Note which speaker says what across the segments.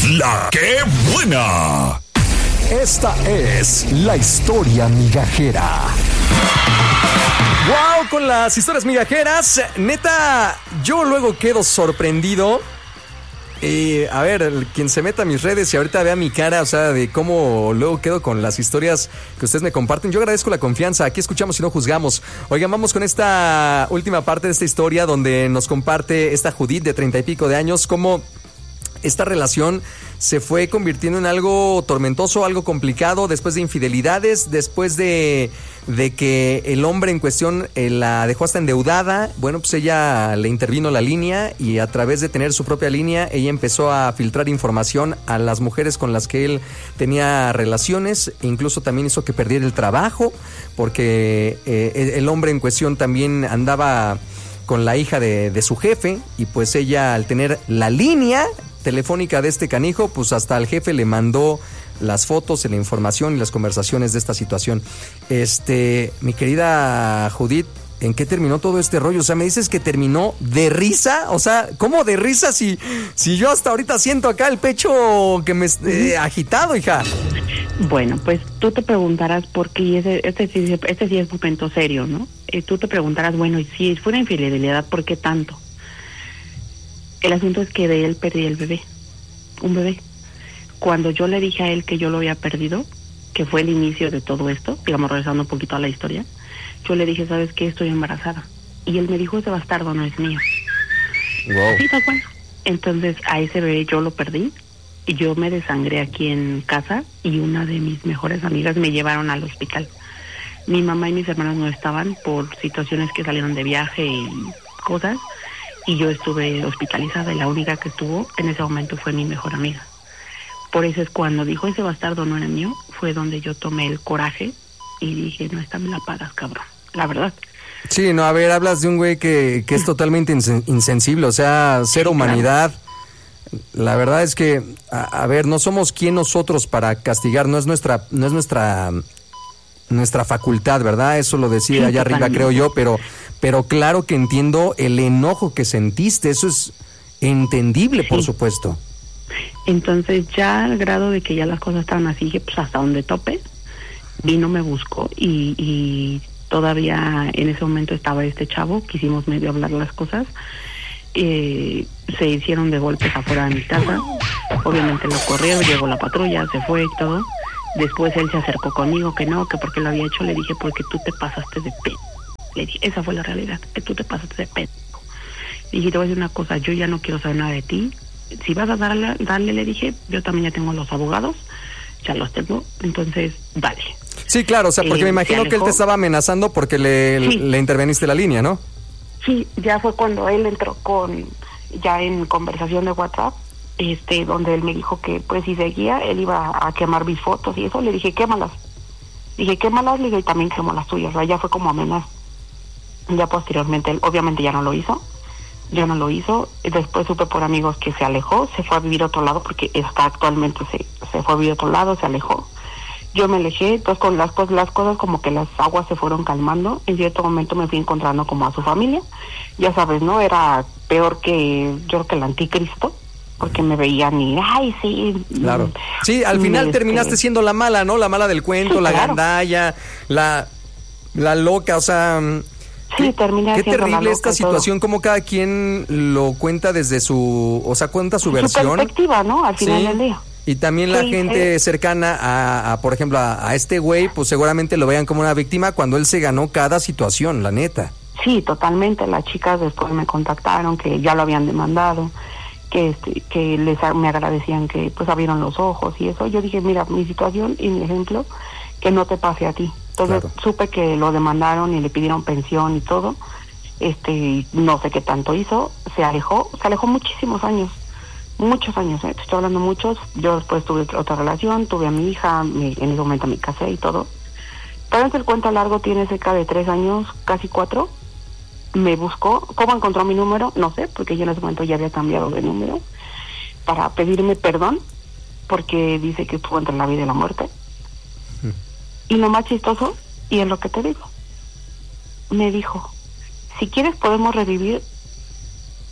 Speaker 1: La que buena.
Speaker 2: Esta es la historia migajera.
Speaker 3: ¡Wow! Con las historias migajeras. Neta, yo luego quedo sorprendido. A ver, quien se meta a mis redes y ahorita vea mi cara, o sea, de cómo luego quedo con las historias que ustedes me comparten. Yo agradezco la confianza. Aquí escuchamos y no juzgamos. Oigan, vamos con esta última parte de esta historia donde nos comparte esta Judith de 30 y pico de años cómo esta relación se fue convirtiendo en algo tormentoso, algo complicado, después de infidelidades, después de que el hombre en cuestión la dejó hasta endeudada. Bueno, pues ella le intervino la línea y a través de tener su propia línea, ella empezó a filtrar información a las mujeres con las que él tenía relaciones, e incluso también hizo que perdiera el trabajo, porque el hombre en cuestión también andaba con la hija de su jefe, y pues ella, al tener la línea telefónica de este canijo, pues hasta al jefe le mandó las fotos, la información y las conversaciones de esta situación. Mi querida Judith, ¿en qué terminó todo este rollo? O sea, me dices que terminó de risa. O sea, ¿cómo de risa si yo hasta ahorita siento acá el pecho que me agitado, hija?
Speaker 4: Bueno, pues tú te preguntarás por qué, este sí es momento serio, ¿no? Tú te preguntarás, bueno, y si fue una infidelidad, ¿por qué tanto? El asunto es que de él perdí un bebé. Cuando yo le dije a él que yo lo había perdido, que fue el inicio de todo esto, digamos, regresando un poquito a la historia, yo le dije, ¿sabes qué? Estoy embarazada. Y él me dijo, ese bastardo no es mío.
Speaker 3: Wow.
Speaker 4: Sí, tal cual. Entonces, a ese bebé yo lo perdí, y yo me desangré aquí en casa, y una de mis mejores amigas me llevaron al hospital. Mi mamá y mis hermanos no estaban por situaciones que salieron de viaje y cosas, y yo estuve hospitalizada, y la única que estuvo en ese momento fue mi mejor amiga. Por eso es cuando dijo, ese bastardo no era mío, fue donde yo tomé el coraje y dije, no, esta me la pagas, cabrón, la verdad.
Speaker 3: Sí, no, a ver, hablas de un güey que es totalmente insensible, o sea, cero humanidad. La verdad es que, a ver, no somos quien nosotros para castigar, no es nuestra facultad, ¿verdad? Eso lo decía allá arriba, creo yo, pero claro que entiendo el enojo que sentiste, eso es entendible, por supuesto.
Speaker 4: Entonces, ya al grado de que ya las cosas estaban así, que pues hasta donde tope, vino, me buscó, y todavía en ese momento estaba este chavo, quisimos medio hablar las cosas, se hicieron de golpes afuera de mi casa, obviamente lo corrieron, llegó la patrulla, se fue y todo. Después él se acercó conmigo, que no, que porque lo había hecho. Le dije, porque tú te pasaste de p***. Le dije, esa fue la realidad, que tú te pasaste de p***. Le dije, te voy a decir una cosa, yo ya no quiero saber nada de ti. Si vas a darle, le dije, yo también ya tengo los abogados, ya los tengo, entonces, dale.
Speaker 3: Sí, claro, o sea, porque me imagino que él te estaba amenazando porque le interveniste la línea, ¿no?
Speaker 4: Sí, ya fue cuando él entró ya en conversación de WhatsApp, donde él me dijo que pues si seguía, él iba a quemar mis fotos y eso. Le dije, quémalas. Le dije, y también quemo las tuyas. O sea, ya fue como amenaza. Ya posteriormente, él obviamente ya no lo hizo. Después supe por amigos que se alejó, se fue a vivir a otro lado, porque actualmente se fue a vivir a otro lado, se alejó. Yo me alejé, entonces con las cosas como que las aguas se fueron calmando. En cierto momento me fui encontrando como a su familia. Ya sabes, ¿no? Era peor que, yo creo que el anticristo, porque me veían y, ay, sí.
Speaker 3: Claro. Sí, al final terminaste siendo la mala, ¿no? La mala del cuento, sí, la claro. Gandalla, la loca, o sea...
Speaker 4: Sí, terminé
Speaker 3: qué terrible esta situación, como cada quien lo cuenta desde cuenta su versión.
Speaker 4: Su perspectiva, ¿no? Al final del día.
Speaker 3: Y también la gente cercana a por ejemplo, a este güey, pues seguramente lo vean como una víctima cuando él se ganó cada situación, la neta.
Speaker 4: Sí, totalmente. Las chicas después me contactaron que ya lo habían demandado, que me agradecían que pues abrieron los ojos y eso. Yo dije, mira, mi situación y mi ejemplo, que no te pase a ti. Entonces claro. Supe que lo demandaron y le pidieron pensión y todo. No sé qué tanto hizo. Se alejó muchísimos años. Muchos años, te estoy hablando muchos. Yo después tuve otra relación, tuve a mi hija, en ese momento me casé y todo. Para hacer el cuento largo, tiene cerca de 3 años, casi 4. Me buscó. ¿Cómo encontró mi número? No sé, porque yo en ese momento ya había cambiado de número, para pedirme perdón, porque dice que estuvo entre la vida y la muerte. Y lo más chistoso, y es lo que te digo, me dijo, si quieres podemos revivir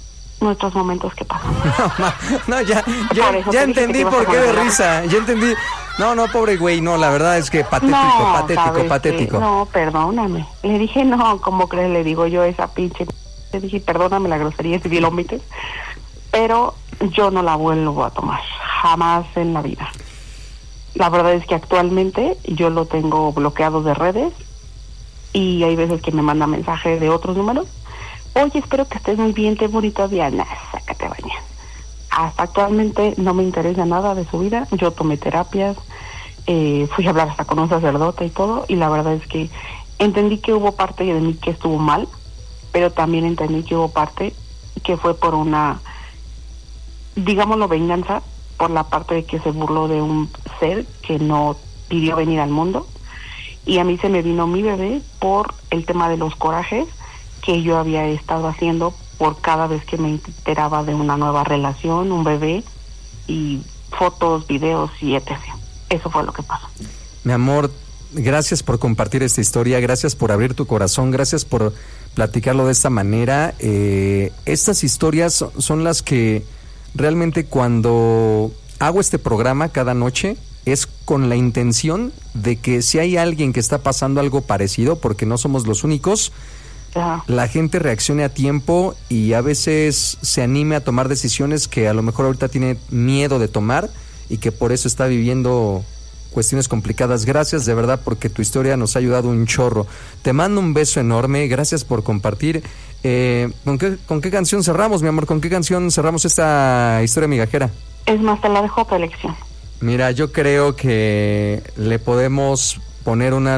Speaker 4: nuestros momentos que pasan.
Speaker 3: No, ya
Speaker 4: Por eso
Speaker 3: entendí por qué de risa. Ya entendí. No, pobre güey, no, la verdad es que patético.
Speaker 4: No, perdóname. Le dije, no, ¿cómo crees? Le digo yo esa pinche... Le dije, perdóname la grosería si lo omites, pero yo no la vuelvo a tomar, jamás en la vida. La verdad es que actualmente yo lo tengo bloqueado de redes y hay veces que me manda mensajes de otros números. Oye, espero que estés muy bien, qué bonito día. Sácate bañar. Hasta actualmente no me interesa nada de su vida. Yo tomé terapias, fui a hablar hasta con un sacerdote y todo, y la verdad es que entendí que hubo parte de mí que estuvo mal, pero también entendí que hubo parte que fue por una, digámoslo, venganza, por la parte de que se burló de un ser que no pidió venir al mundo, y a mí se me vino mi bebé por el tema de los corajes que yo había estado haciendo por cada vez que me enteraba de una nueva relación, un bebé, y fotos, videos y etc. Eso fue lo que pasó.
Speaker 3: Mi amor, gracias por compartir esta historia, gracias por abrir tu corazón, gracias por platicarlo de esta manera. Estas historias son las que realmente cuando hago este programa cada noche es con la intención de que si hay alguien que está pasando algo parecido, porque no somos los únicos, la gente reaccione a tiempo y a veces se anime a tomar decisiones que a lo mejor ahorita tiene miedo de tomar y que por eso está viviendo cuestiones complicadas. Gracias de verdad porque tu historia nos ha ayudado un chorro. Te mando un beso enorme, gracias por compartir. ¿Con qué canción cerramos, mi amor? ¿Con qué canción cerramos esta historia migajera?
Speaker 4: Es más, te la dejo a tu elección.
Speaker 3: Mira, yo creo que le podemos poner una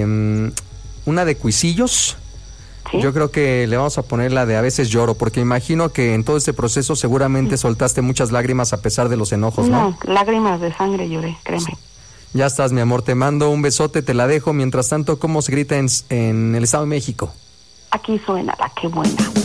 Speaker 3: de Cuisillos. ¿Sí? Yo creo que le vamos a poner la de A veces lloro, porque imagino que en todo este proceso seguramente soltaste muchas lágrimas a pesar de los enojos, ¿no?
Speaker 4: No, lágrimas de sangre lloré, créeme.
Speaker 3: Ya estás, mi amor, te mando un besote, te la dejo. Mientras tanto, ¿cómo se grita en el Estado de México?
Speaker 4: Aquí suena la que buena.